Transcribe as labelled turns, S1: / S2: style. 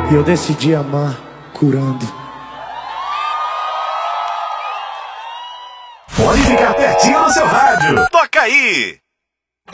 S1: E eu decidi amar curando.
S2: Pode ficar pertinho no seu rádio. Toca aí!